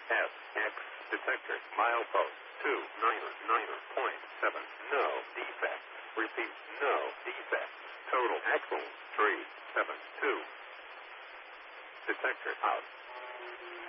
SX detector. Milepost 299.7. No defect. Repeat, no defect. Total axle 372. Detector out.